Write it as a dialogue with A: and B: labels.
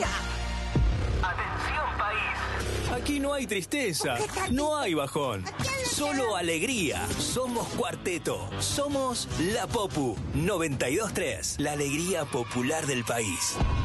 A: ya.
B: Atención, país.
C: Aquí no hay tristeza, no hay bajón, solo alegría. Somos Cuarteto, somos La Popu 92.3, la alegría popular del país.